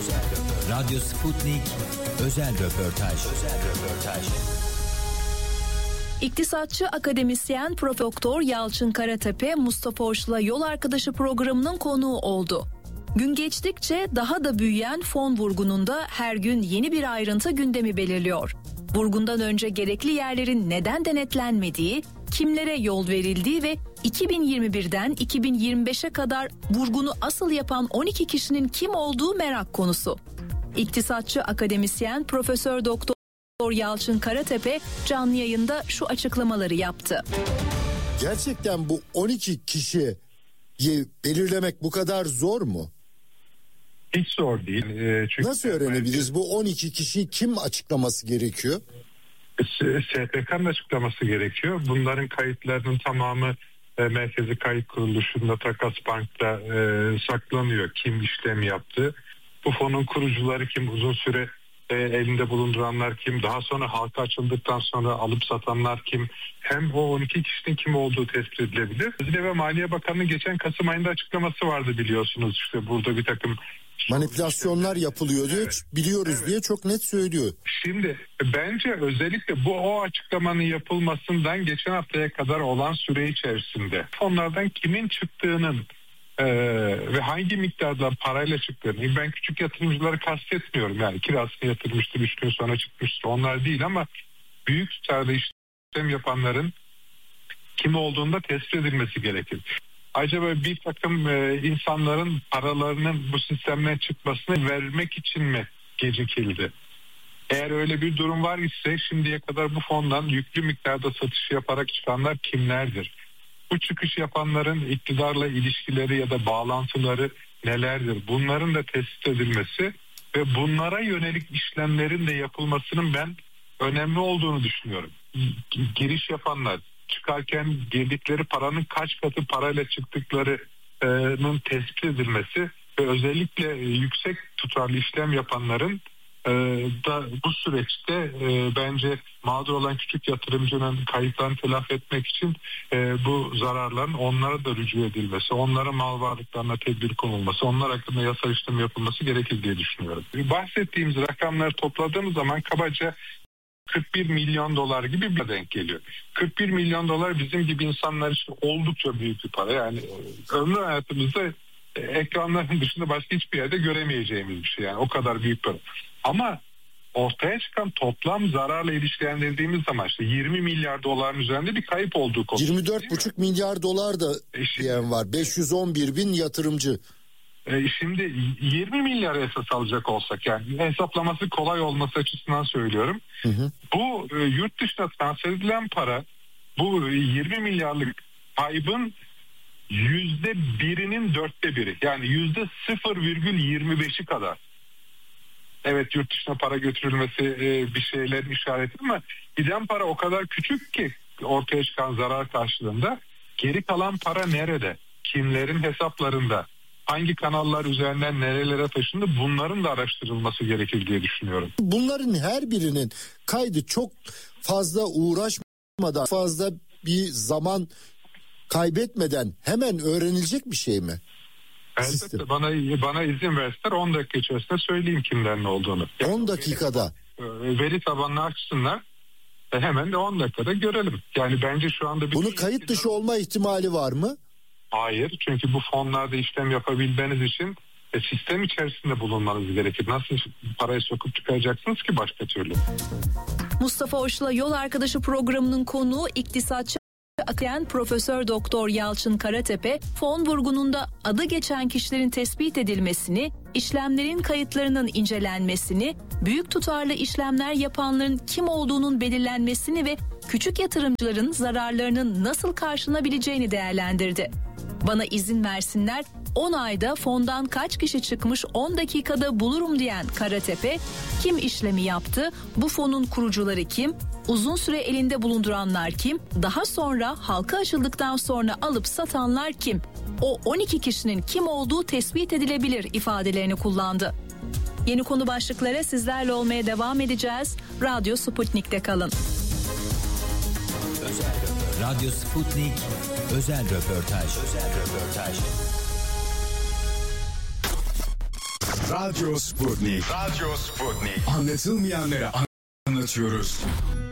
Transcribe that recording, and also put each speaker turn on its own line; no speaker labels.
Radyo Sputnik özel röportaj.
İktisatçı akademisyen Prof. Doktor Yalçın Karatepe, Mustafa Hoş'la Yol Arkadaşı programının konuğu oldu. Gün geçtikçe daha da büyüyen fon vurgununda her gün yeni bir ayrıntı gündemi belirliyor. Vurgundan önce gerekli yerlerin neden denetlenmediği, kimlere yol verildiği ve 2021'den 2025'e kadar vurgunu asıl yapan 12 kişinin kim olduğu merak konusu. İktisatçı akademisyen Profesör Doktor Yalçın Karatepe canlı yayında şu açıklamaları yaptı.
Gerçekten bu 12 kişiyi belirlemek bu kadar zor mu?
Hiç zor değil.
Çünkü nasıl öğrenebiliriz bu 12 kişiyi kim açıklaması gerekiyor?
SPK'nın açıklaması gerekiyor. Bunların kayıtlarının tamamı Merkezi Kayıt Kuruluşu'nda, Takas Bank'ta saklanıyor. Kim işlem yaptı? Bu fonun kurucuları kim? Uzun süre elinde bulunduranlar kim? Daha sonra halka açıldıktan sonra alıp satanlar kim? Hem o 12 kişinin kim olduğu tespit edilebilir. Hazine ve Maliye Bakanı'nın geçen Kasım ayında açıklaması vardı biliyorsunuz. İşte burada bir takım
manipülasyonlar yapılıyor diye biliyoruz diye çok net söylüyor.
Şimdi bence özellikle o açıklamanın yapılmasından geçen haftaya kadar olan süre içerisinde fonlardan kimin çıktığının ve hangi miktarda parayla çıktığını, ben küçük yatırımcıları kastetmiyorum, yani kirasını yatırmıştır 3 gün sonra çıkmıştır, onlar değil, ama büyük tutarda işlem yapanların kim olduğunda tespit edilmesi gerekir. Acaba bir takım insanların paralarının bu sistemden çıkmasını vermek için mi gecikildi? Eğer öyle bir durum var ise şimdiye kadar bu fondan yüklü miktarda satış yaparak çıkanlar kimlerdir? Bu çıkış yapanların iktidarla ilişkileri ya da bağlantıları nelerdir? Bunların da tespit edilmesi ve bunlara yönelik işlemlerin de yapılmasının ben önemli olduğunu düşünüyorum. Giriş yapanlar, çıkarken girdikleri paranın kaç katı parayla çıktıklarının tespit edilmesi ve özellikle yüksek tutarlı işlem yapanların da bu süreçte bence mağdur olan küçük yatırımcının kayıplarını telafi etmek için bu zararların onlara da rücu edilmesi, onlara mal varlıklarına tedbir konulması, onlar hakkında yasal işlem yapılması gerekir diye düşünüyorum. Bahsettiğimiz rakamları topladığımız zaman kabaca 41 milyon dolar gibi bir denk geliyor. 41 milyon dolar bizim gibi insanlar için oldukça büyük bir para. Yani ömrü hayatımızda ekranların dışında başka hiçbir yerde göremeyeceğimiz bir şey. Yani o kadar büyük para. Ama ortaya çıkan toplam zararla ilişkilendirdiğimiz zaman işte 20 milyar doların üzerinde bir kayıp olduğu konuşuyor.
24,5 milyar dolar da diyen var. 511 bin yatırımcı.
Şimdi 20 milyar esas alacak olsak, yani hesaplaması kolay olması açısından söylüyorum. Bu yurt dışına transfer edilen para, bu 20 milyarlık kaybın %1'inin 1/4, yani %0,25'i kadar. Evet, yurt dışına para götürülmesi bir şeylerin işareti, ama giden para o kadar küçük ki ortaya çıkan zarar karşılığında geri kalan para nerede? Kimlerin hesaplarında? Hangi kanallar üzerinden nerelere taşındı? Bunların da araştırılması gerekir diye düşünüyorum.
Bunların her birinin kaydı çok fazla uğraşmadan, fazla bir zaman kaybetmeden hemen öğrenilecek bir şey mi?
Elbette, bana izin verseler 10 dakika içerisinde söyleyeyim kimlerin olduğunu. Yani
10 dakikada.
Veri tabanını açsınlar. Hemen de 10 dakikada görelim. Yani bence şu anda...
Bunu kayıt dışı olma ihtimali var mı?
Hayır, çünkü bu fonlarda işlem yapabilmeniz için sistem içerisinde bulunmanız gerekir. Nasıl parayı sokup çıkaracaksınız ki başka türlü?
Mustafa Hoş'la Yol Arkadaşı programının konuğu iktisatçı akademisyen Profesör Doktor Yalçın Karatepe, fon vurgununda adı geçen kişilerin tespit edilmesini, işlemlerin kayıtlarının incelenmesini, büyük tutarlı işlemler yapanların kim olduğunun belirlenmesini ve küçük yatırımcıların zararlarının nasıl karşılanabileceğini değerlendirdi. Bana izin versinler, 10 ayda fondan kaç kişi çıkmış 10 dakikada bulurum diyen Karatepe, kim işlemi yaptı, bu fonun kurucuları kim, uzun süre elinde bulunduranlar kim, daha sonra halka açıldıktan sonra alıp satanlar kim, o 12 kişinin kim olduğu tespit edilebilir ifadelerini kullandı. Yeni konu başlıklara sizlerle olmaya devam edeceğiz. Radyo Sputnik'te kalın.
Radyo Sputnik özel röportaj.
Radyo Sputnik. Anlatılmayanları anlatıyoruz.